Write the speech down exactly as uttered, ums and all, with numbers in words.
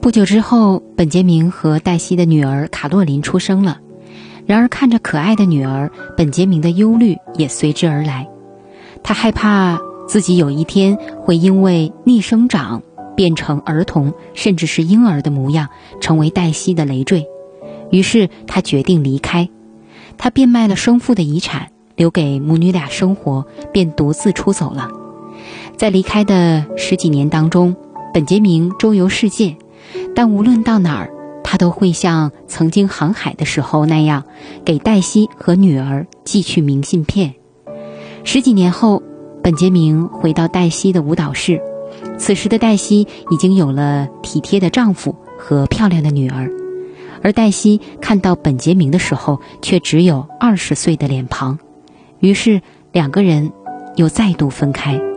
不久之后，本杰明和黛西的女儿卡洛琳出生了。然而看着可爱的女儿，本杰明的忧虑也随之而来。他害怕自己有一天会因为逆生长变成儿童甚至是婴儿的模样，成为黛西的累赘。于是他决定离开。他变卖了生父的遗产，留给母女俩生活，便独自出走了。在离开的十几年当中，本杰明周游世界，但无论到哪儿，他都会像曾经航海的时候那样，给黛西和女儿寄去明信片。十几年后，本杰明回到黛西的舞蹈室，此时的黛西已经有了体贴的丈夫和漂亮的女儿，而黛西看到本杰明的时候，却只有二十岁的脸庞。于是两个人又再度分开。